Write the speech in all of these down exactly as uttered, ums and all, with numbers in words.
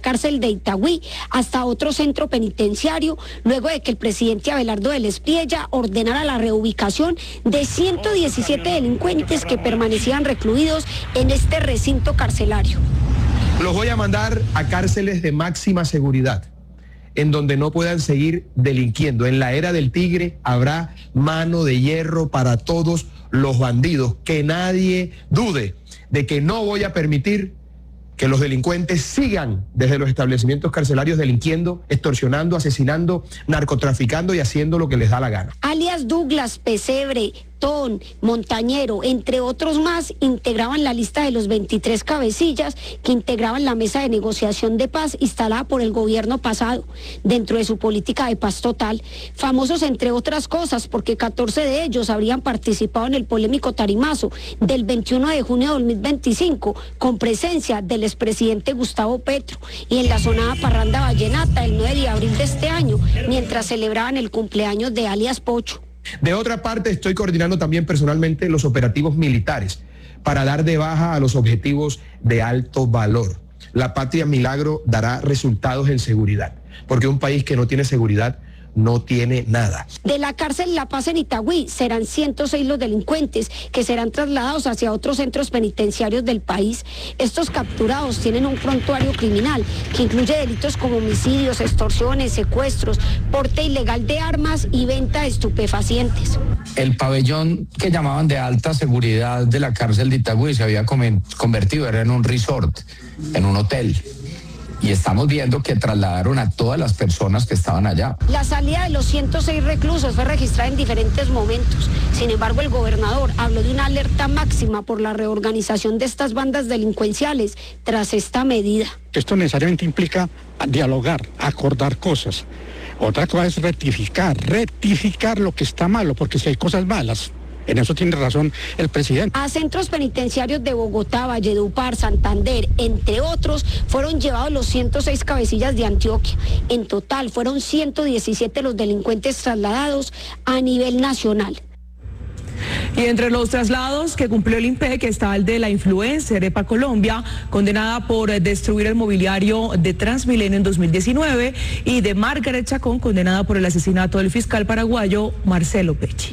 cárcel de Itagüí hasta otro centro penitenciario, luego de que el presidente Abelardo del Espriella ordenara la reubicación de ciento diecisiete delincuentes que permanecían recluidos en este recinto carcelario. Los voy a mandar a cárceles de máxima seguridad, en donde no puedan seguir delinquiendo. En la era del tigre habrá mano de hierro para todos los bandidos. Que nadie dude de que no voy a permitir que los delincuentes sigan desde los establecimientos carcelarios delinquiendo, extorsionando, asesinando, narcotraficando y haciendo lo que les da la gana. Alias Douglas, Pesebre, Ton, Montañero, entre otros más, integraban la lista de los veintitrés cabecillas que integraban la mesa de negociación de paz instalada por el gobierno pasado, dentro de su política de paz total, famosos entre otras cosas porque catorce de ellos habrían participado en el polémico tarimazo del veintiuno de junio de dos mil veinticinco, con presencia del expresidente Gustavo Petro, y en la sonada parranda vallenata el nueve de abril de este año, mientras celebraban el cumpleaños de alias Pocho. De otra parte, estoy coordinando también personalmente los operativos militares para dar de baja a los objetivos de alto valor. La Patria Milagro dará resultados en seguridad, porque un país que no tiene seguridad no tiene nada. De la cárcel La Paz en Itagüí serán ciento seis los delincuentes que serán trasladados hacia otros centros penitenciarios del país. Estos capturados tienen un prontuario criminal que incluye delitos como homicidios, extorsiones, secuestros, porte ilegal de armas y venta de estupefacientes. El pabellón que llamaban de alta seguridad de la cárcel de Itagüí se había convertido era en un resort, en un hotel. Y estamos viendo que trasladaron a todas las personas que estaban allá. La salida de los ciento seis reclusos fue registrada en diferentes momentos. Sin embargo, el gobernador habló de una alerta máxima por la reorganización de estas bandas delincuenciales tras esta medida. Esto necesariamente implica dialogar, acordar cosas. Otra cosa es rectificar, rectificar lo que está malo, porque si hay cosas malas, en eso tiene razón el presidente. A centros penitenciarios de Bogotá, Valledupar, Santander, entre otros, fueron llevados los ciento seis cabecillas de Antioquia. En total fueron ciento diecisiete los delincuentes trasladados a nivel nacional. Y entre los traslados que cumplió el IMPEC está el de la influencer EPA Colombia, condenada por destruir el mobiliario de Transmilenio en dos mil diecinueve, y de Margaret Chacón, condenada por el asesinato del fiscal paraguayo Marcelo Pecci.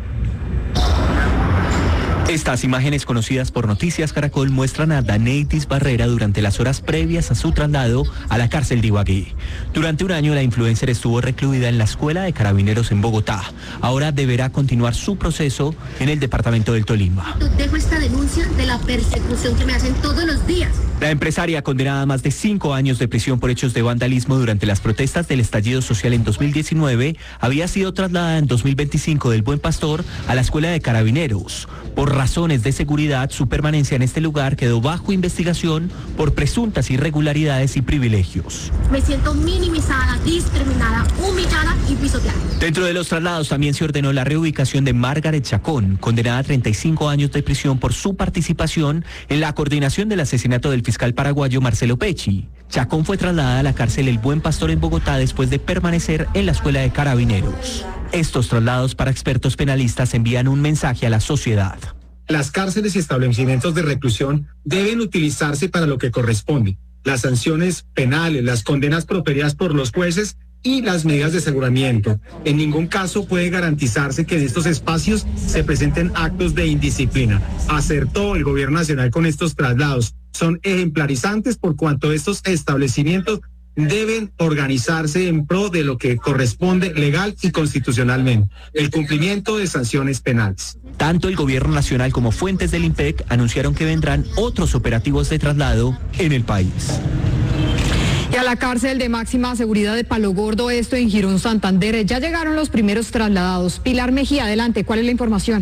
Estas imágenes conocidas por Noticias Caracol muestran a Daneidis Barrera durante las horas previas a su traslado a la cárcel de Ibagué. Durante un año la influencer estuvo recluida en la Escuela de Carabineros en Bogotá. Ahora deberá continuar su proceso en el departamento del Tolima. Dejo esta denuncia de la persecución que me hacen todos los días. La empresaria, condenada a más de cinco años de prisión por hechos de vandalismo durante las protestas del estallido social en dos mil diecinueve, había sido trasladada en dos mil veinticinco del Buen Pastor a la Escuela de Carabineros. Por razones de seguridad, su permanencia en este lugar quedó bajo investigación por presuntas irregularidades y privilegios. Me siento minimizada, discriminada, humillada y pisoteada. Dentro de los traslados también se ordenó la reubicación de Margaret Chacón, condenada a treinta y cinco años de prisión por su participación en la coordinación del asesinato del fiscal paraguayo Marcelo Pecci. Chacón fue trasladada a la cárcel El Buen Pastor en Bogotá después de permanecer en la Escuela de Carabineros. Estos traslados para expertos penalistas envían un mensaje a la sociedad. Las cárceles y establecimientos de reclusión deben utilizarse para lo que corresponde. Las sanciones penales, las condenas proferidas por los jueces y las medidas de aseguramiento. En ningún caso puede garantizarse que en estos espacios se presenten actos de indisciplina. Acertó el gobierno nacional con estos traslados. Son ejemplarizantes por cuanto estos establecimientos deben organizarse en pro de lo que corresponde legal y constitucionalmente, el cumplimiento de sanciones penales. Tanto el gobierno nacional como fuentes del IMPEC anunciaron que vendrán otros operativos de traslado en el país. Y a la cárcel de máxima seguridad de Palo Gordo, esto en Girón, Santander, ya llegaron los primeros trasladados. Pilar Mejía, adelante, ¿cuál es la información?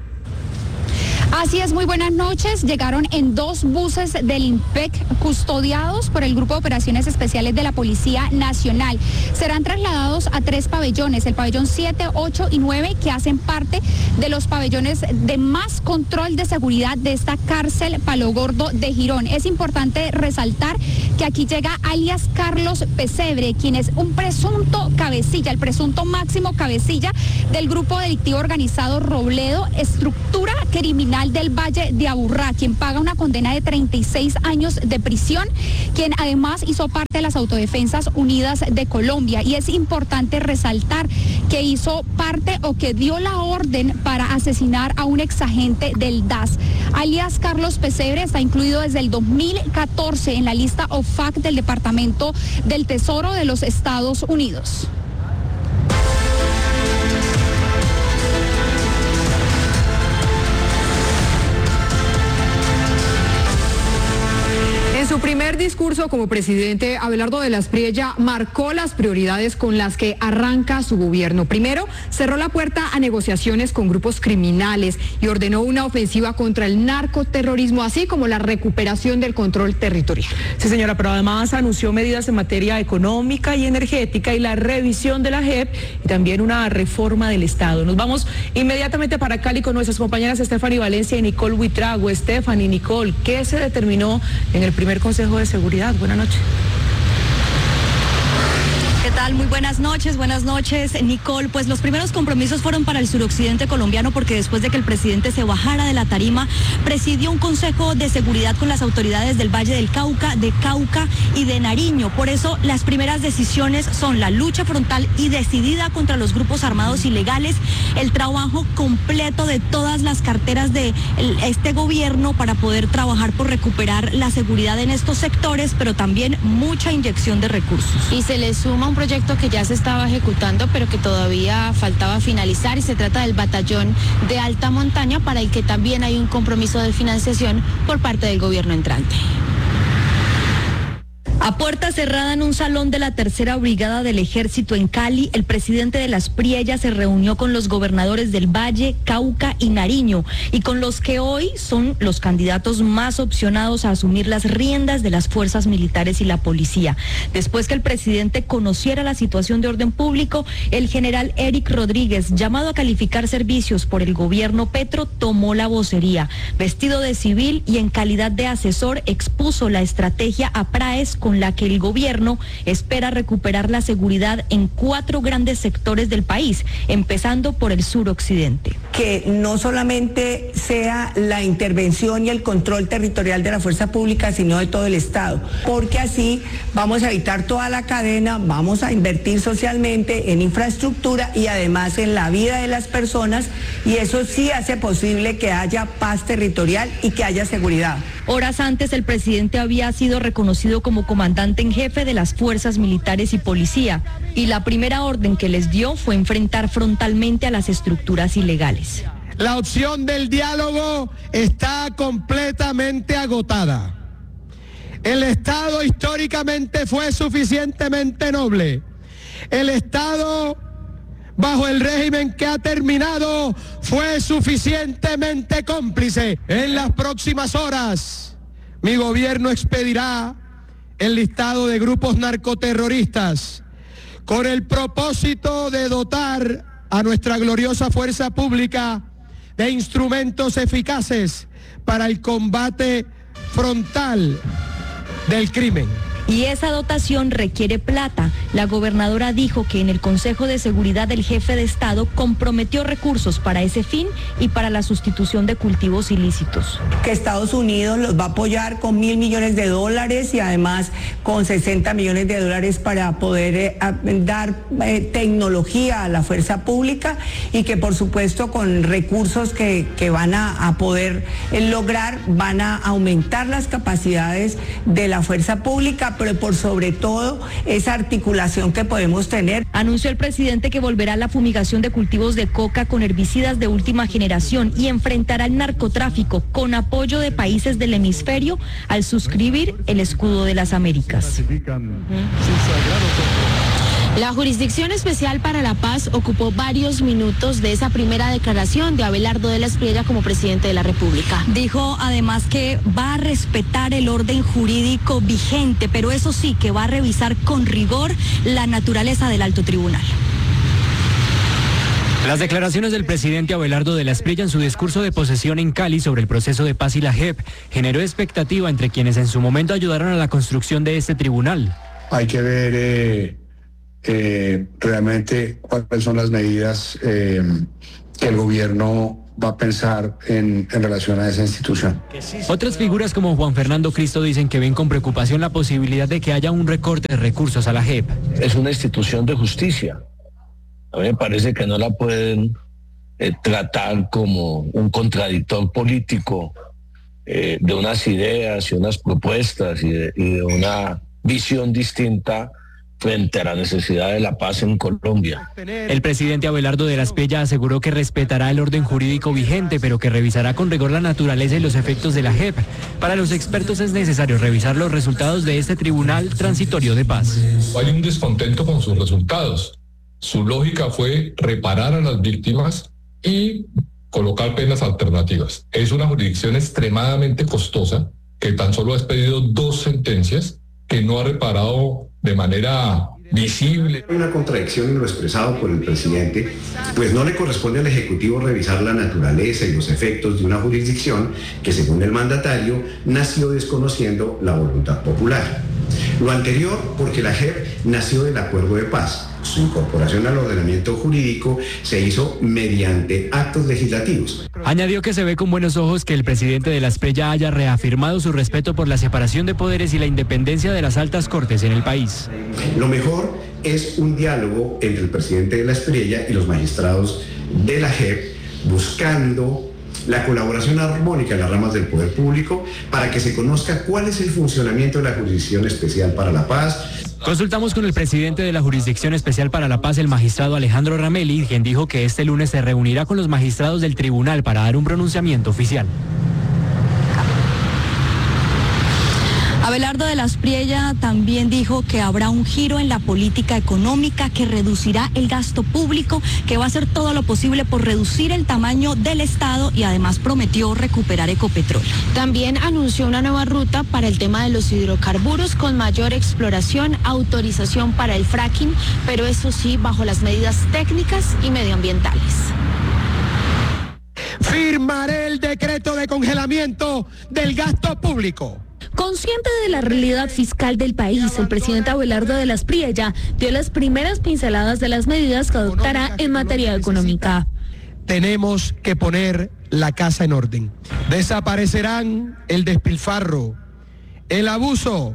Así es, muy buenas noches. Llegaron en dos buses del IMPEC custodiados por el Grupo de Operaciones Especiales de la Policía Nacional. Serán trasladados a tres pabellones, el pabellón siete, ocho y nueve, que hacen parte de los pabellones de más control de seguridad de esta cárcel Palo Gordo de Girón. Es importante resaltar que aquí llega alias Carlos Pesebre, quien es un presunto cabecilla, el presunto máximo cabecilla del grupo delictivo organizado Robledo, estructura criminal Regional del Valle de Aburrá, quien paga una condena de treinta y seis años de prisión, quien además hizo parte de las Autodefensas Unidas de Colombia. Y es importante resaltar que hizo parte o que dio la orden para asesinar a un exagente del D A S. Alias Carlos Pesebre está incluido desde el dos mil catorce en la lista O F A C del Departamento del Tesoro de los Estados Unidos. En su primer discurso como presidente, Abelardo de la Espriella marcó las prioridades con las que arranca su gobierno. Primero, cerró la puerta a negociaciones con grupos criminales y ordenó una ofensiva contra el narcoterrorismo, así como la recuperación del control territorial. Sí, señora, pero además anunció medidas en materia económica y energética y la revisión de la J E P y también una reforma del Estado. Nos vamos inmediatamente para Cali con nuestras compañeras Stephanie Valencia y Nicole Huitrago. Stephanie, Nicole, ¿qué se determinó en el primer Consejo de Seguridad? Buenas noches. ¿Qué tal? Muy buenas noches, buenas noches, Nicole. Pues los primeros compromisos fueron para el suroccidente colombiano porque después de que el presidente se bajara de la tarima, presidió un consejo de seguridad con las autoridades del Valle del Cauca, de Cauca y de Nariño. Por eso las primeras decisiones son la lucha frontal y decidida contra los grupos armados ilegales, el trabajo completo de todas las carteras de este gobierno para poder trabajar por recuperar la seguridad en estos sectores, pero también mucha inyección de recursos. Y se le suma un proyecto que ya se estaba ejecutando, pero que todavía faltaba finalizar, y se trata del batallón de alta montaña, para el que también hay un compromiso de financiación por parte del gobierno entrante. A puerta cerrada en un salón de la tercera brigada del ejército en Cali, el presidente de la Espriella se reunió con los gobernadores del Valle, Cauca y Nariño, y con los que hoy son los candidatos más opcionados a asumir las riendas de las fuerzas militares y la policía. Después que el presidente conociera la situación de orden público, el general Eric Rodríguez, llamado a calificar servicios por el gobierno Petro, tomó la vocería. Vestido de civil y en calidad de asesor, expuso la estrategia APRAES con la que el gobierno espera recuperar la seguridad en cuatro grandes sectores del país, empezando por el suroccidente. Que no solamente sea la intervención y el control territorial de la fuerza pública, sino de todo el Estado, porque así vamos a evitar toda la cadena, vamos a invertir socialmente en infraestructura y además en la vida de las personas, y eso sí hace posible que haya paz territorial y que haya seguridad. Horas antes, el presidente había sido reconocido como comandante en jefe de las fuerzas militares y policía, y la primera orden que les dio fue enfrentar frontalmente a las estructuras ilegales. La opción del diálogo está completamente agotada. El Estado históricamente fue suficientemente noble. El Estado, bajo el régimen que ha terminado, fue suficientemente cómplice. En las próximas horas, mi gobierno expedirá el listado de grupos narcoterroristas con el propósito de dotar a nuestra gloriosa fuerza pública de instrumentos eficaces para el combate frontal del crimen. Y esa dotación requiere plata. La gobernadora dijo que en el Consejo de Seguridad el jefe de Estado comprometió recursos para ese fin y para la sustitución de cultivos ilícitos. Que Estados Unidos los va a apoyar con mil millones de dólares y además con sesenta millones de dólares para poder eh, a, dar eh, tecnología a la fuerza pública, y que por supuesto con recursos que, que van a, a poder eh, lograr, van a aumentar las capacidades de la fuerza pública, pero por sobre todo esa articulación que podemos tener. Anunció el presidente que volverá a la fumigación de cultivos de coca con herbicidas de última generación y enfrentará el narcotráfico con apoyo de países del hemisferio al suscribir el Escudo de las Américas. La Jurisdicción Especial para la Paz ocupó varios minutos de esa primera declaración de Abelardo de la Espriella como presidente de la República. Dijo además que va a respetar el orden jurídico vigente, pero eso sí, que va a revisar con rigor la naturaleza del alto tribunal. Las declaraciones del presidente Abelardo de la Espriella en su discurso de posesión en Cali sobre el proceso de paz y la J E P generó expectativa entre quienes en su momento ayudaron a la construcción de este tribunal. Hay que ver eh, eh, realmente cuáles son las medidas eh, que el gobierno va a pensar en, en relación a esa institución. Otras figuras como Juan Fernando Cristo dicen que ven con preocupación la posibilidad de que haya un recorte de recursos a la J E P. Es una institución de justicia. A mí me parece que no la pueden eh, tratar como un contradictor político eh, de unas ideas y unas propuestas y de, y de una visión distinta frente a la necesidad de la paz en Colombia. El presidente Abelardo de la Espriella aseguró que respetará el orden jurídico vigente, pero que revisará con rigor la naturaleza y los efectos de la J E P. Para los expertos es necesario revisar los resultados de este Tribunal Transitorio de Paz. Hay un descontento con sus resultados. Su lógica fue reparar a las víctimas y colocar penas alternativas. Es una jurisdicción extremadamente costosa que tan solo ha expedido dos sentencias, que no ha reparado de manera visible. Hay una contradicción en lo expresado por el presidente, pues no le corresponde al Ejecutivo revisar la naturaleza y los efectos de una jurisdicción que, según el mandatario, nació desconociendo la voluntad popular. Lo anterior porque la J E P nació del acuerdo de paz. Su incorporación al ordenamiento jurídico se hizo mediante actos legislativos. Añadió que se ve con buenos ojos que el presidente de la Espriella haya reafirmado su respeto por la separación de poderes y la independencia de las altas cortes en el país. Lo mejor es un diálogo entre el presidente de la Espriella y los magistrados de la J E P, buscando la colaboración armónica en las ramas del poder público para que se conozca cuál es el funcionamiento de la Jurisdicción Especial para la Paz. Consultamos con el presidente de la Jurisdicción Especial para la Paz, el magistrado Alejandro Ramelli, quien dijo que este lunes se reunirá con los magistrados del tribunal para dar un pronunciamiento oficial. Abelardo de la Espriella también dijo que habrá un giro en la política económica, que reducirá el gasto público, que va a hacer todo lo posible por reducir el tamaño del Estado y además prometió recuperar Ecopetrol. También anunció una nueva ruta para el tema de los hidrocarburos con mayor exploración, autorización para el fracking, pero eso sí bajo las medidas técnicas y medioambientales. Firmaré el decreto de congelamiento del gasto público. Consciente de la realidad fiscal del país, el presidente Abelardo de la Espriella dio las primeras pinceladas de las medidas que adoptará en materia económica. Tenemos que poner la casa en orden. Desaparecerán el despilfarro, el abuso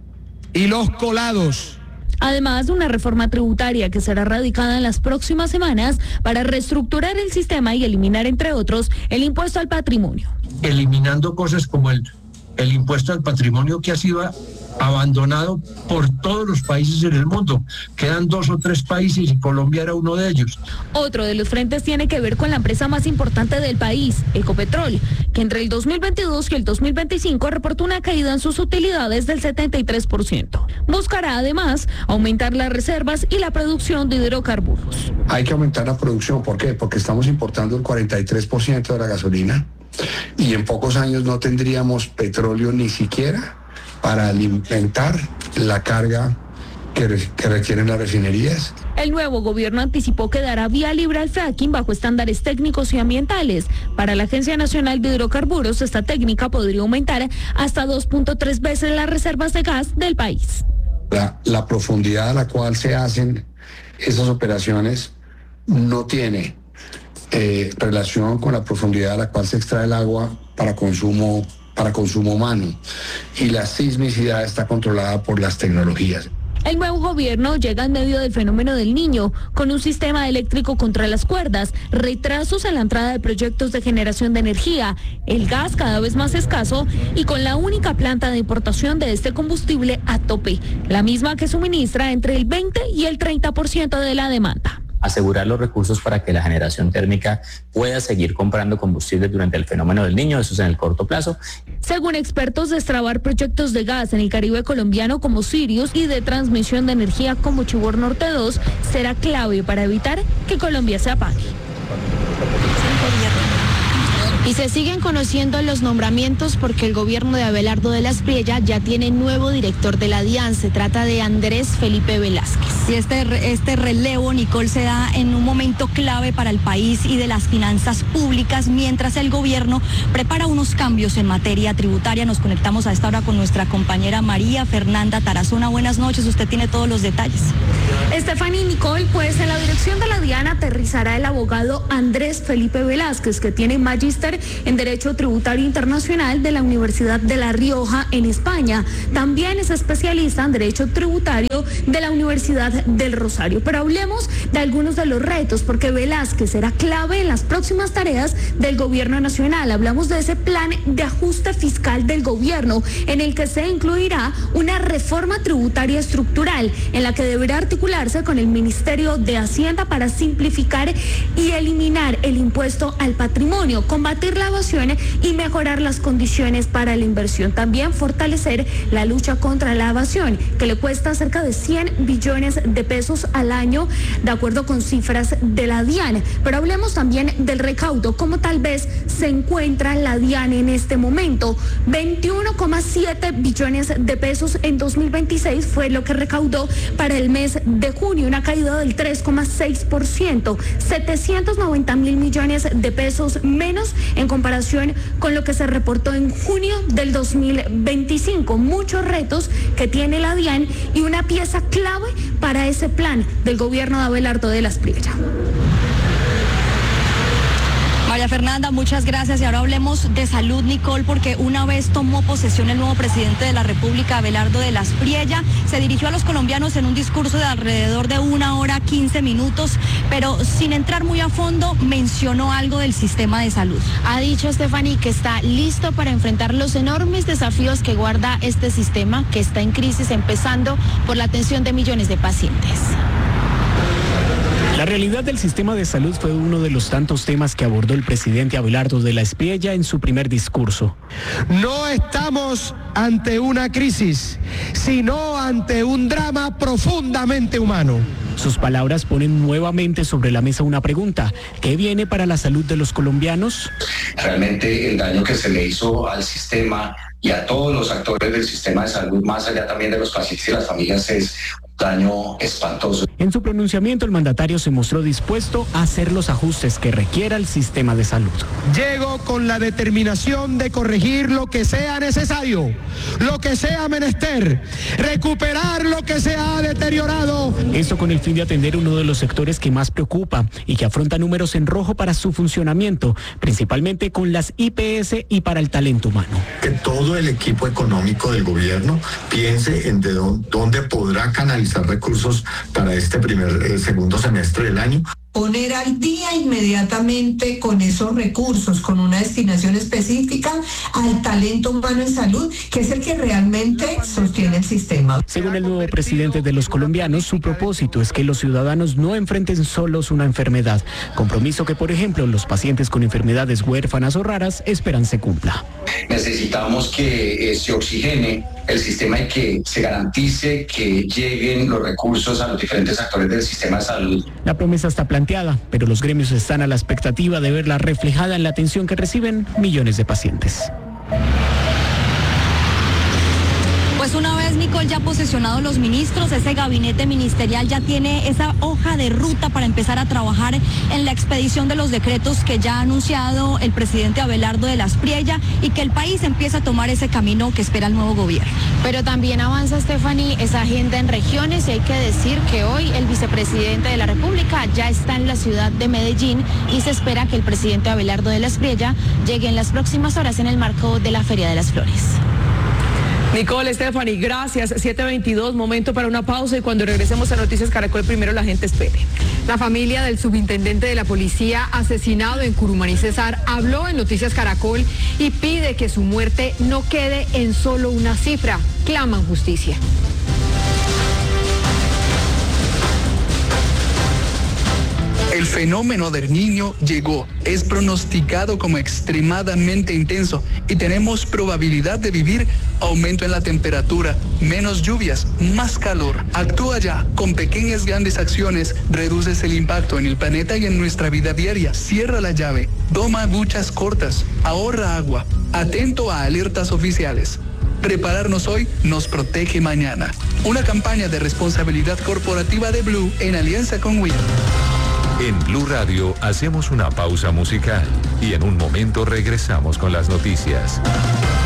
y los colados. Además de una reforma tributaria que será radicada en las próximas semanas para reestructurar el sistema y eliminar, entre otros, el impuesto al patrimonio. Eliminando cosas como el el impuesto al patrimonio, que ha sido abandonado por todos los países en el mundo. Quedan dos o tres países y Colombia era uno de ellos. Otro de los frentes tiene que ver con la empresa más importante del país, Ecopetrol, que entre el dos mil veintidós y el dos mil veinticinco reportó una caída en sus utilidades del setenta y tres por ciento. Buscará además aumentar las reservas y la producción de hidrocarburos. Hay que aumentar la producción, ¿por qué? Porque estamos importando el cuarenta y tres por ciento de la gasolina y en pocos años no tendríamos petróleo ni siquiera para alimentar la carga que, re, que requieren las refinerías. El nuevo gobierno anticipó que dará vía libre al fracking bajo estándares técnicos y ambientales. Para la Agencia Nacional de Hidrocarburos, esta técnica podría aumentar hasta dos punto tres veces las reservas de gas del país. La, la profundidad a la cual se hacen esas operaciones no tiene eh, relación con la profundidad a la cual se extrae el agua para consumo para consumo humano, y la sismicidad está controlada por las tecnologías. El nuevo gobierno llega en medio del fenómeno del Niño, con un sistema eléctrico contra las cuerdas, retrasos en la entrada de proyectos de generación de energía, el gas cada vez más escaso y con la única planta de importación de este combustible a tope, la misma que suministra entre el veinte y el treinta por ciento de la demanda. Asegurar los recursos para que la generación térmica pueda seguir comprando combustible durante el fenómeno del Niño, eso es en el corto plazo. Según expertos, destrabar proyectos de gas en el Caribe colombiano como Sirius y de transmisión de energía como Chivor Norte dos será clave para evitar que Colombia se apague. Y se siguen conociendo los nombramientos porque el gobierno de Abelardo de la Espriella ya tiene nuevo director de la DIAN. Se trata de Andrés Felipe Velázquez. Y este, este relevo, Nicole, se da en un momento clave para el país y de las finanzas públicas, mientras el gobierno prepara unos cambios en materia tributaria. Nos conectamos a esta hora con nuestra compañera María Fernanda Tarazona. Buenas noches, usted tiene todos los detalles. Stephanie, Nicole, pues en la dirección de la DIAN aterrizará el abogado Andrés Felipe Velázquez, que tiene magíster en Derecho Tributario Internacional de la Universidad de La Rioja en España. También es especialista en Derecho Tributario de la Universidad del Rosario. Pero hablemos de algunos de los retos, porque Velázquez será clave en las próximas tareas del gobierno nacional. Hablamos de ese plan de ajuste fiscal del gobierno, en el que se incluirá una reforma tributaria estructural, en la que deberá articularse con el Ministerio de Hacienda para simplificar y eliminar el impuesto al patrimonio, combatir la evasión y mejorar las condiciones para la inversión. También fortalecer la lucha contra la evasión, que le cuesta cerca de cien billones de pesos al año, de acuerdo con cifras de la DIAN. Pero hablemos también del recaudo, cómo tal vez se encuentra la DIAN en este momento. veintiuno coma siete billones de pesos en dos mil veintiséis fue lo que recaudó para el mes de junio, una caída del tres coma seis por ciento, setecientos noventa mil millones de pesos menos en comparación con lo que se reportó en junio del dos mil veinticinco. Muchos retos que tiene la DIAN y una pieza clave para ese plan del gobierno de Abelardo de la Espriella. María Fernanda, muchas gracias. Y ahora hablemos de salud, Nicole, porque una vez tomó posesión el nuevo presidente de la República, Abelardo de la Espriella, se dirigió a los colombianos en un discurso de alrededor de una hora, quince minutos, pero sin entrar muy a fondo, mencionó algo del sistema de salud. Ha dicho Stephanie que está listo para enfrentar los enormes desafíos que guarda este sistema, que está en crisis, empezando por la atención de millones de pacientes. La realidad del sistema de salud fue uno de los tantos temas que abordó el presidente Abelardo de la Espriella en su primer discurso. No estamos ante una crisis, sino ante un drama profundamente humano. Sus palabras ponen nuevamente sobre la mesa una pregunta: ¿qué viene para la salud de los colombianos? Realmente el daño que se le hizo al sistema y a todos los actores del sistema de salud, más allá también de los pacientes y las familias, es un daño espantoso. En su pronunciamiento, el mandatario se mostró dispuesto a hacer los ajustes que requiera el sistema de salud. Llego con la determinación de corregir lo que sea necesario, lo que sea menester, recuperar lo que se ha deteriorado. Esto con el fin de atender uno de los sectores que más preocupa y que afronta números en rojo para su funcionamiento, principalmente con las I P S y para el talento humano. Que todo el equipo económico del gobierno piense en de dónde podrá canalizar recursos para este primer, eh, segundo semestre del año. Poner al día inmediatamente con esos recursos, con una destinación específica al talento humano en salud, que es el que realmente sostiene el sistema. Según el nuevo presidente de los colombianos, su propósito es que los ciudadanos no enfrenten solos una enfermedad, compromiso que, por ejemplo, los pacientes con enfermedades huérfanas o raras esperan se cumpla. Necesitamos que eh, se oxigene el sistema y que se garantice que lleguen los recursos a los diferentes actores del sistema de salud. La promesa está planteada, pero los gremios están a la expectativa de verla reflejada en la atención que reciben millones de pacientes. Pues una vez, Nicole, ya posesionados los ministros, ese gabinete ministerial ya tiene esa hoja de ruta para empezar a trabajar en la expedición de los decretos que ya ha anunciado el presidente Abelardo de la Espriella y que el país empieza a tomar ese camino que espera el nuevo gobierno. Pero también avanza, Stephanie, esa agenda en regiones, y hay que decir que hoy el vicepresidente de la República ya está en la ciudad de Medellín y se espera que el presidente Abelardo de la Espriella llegue en las próximas horas en el marco de la Feria de las Flores. Nicole, Stephanie, gracias. siete veintidós, momento para una pausa y cuando regresemos a Noticias Caracol, primero la gente espere. La familia del subintendente de la policía asesinado en Curumaní, Cesar, habló en Noticias Caracol y pide que su muerte no quede en solo una cifra. Claman justicia. El fenómeno del Niño llegó. Es pronosticado como extremadamente intenso y tenemos probabilidad de vivir aumento en la temperatura, menos lluvias, más calor. Actúa ya. Con pequeñas grandes acciones reduces el impacto en el planeta y en nuestra vida diaria. Cierra la llave. Toma duchas cortas. Ahorra agua. Atento a alertas oficiales. Prepararnos hoy nos protege mañana. Una campaña de responsabilidad corporativa de Blue en alianza con W I R. En Blue Radio hacemos una pausa musical y en un momento regresamos con las noticias.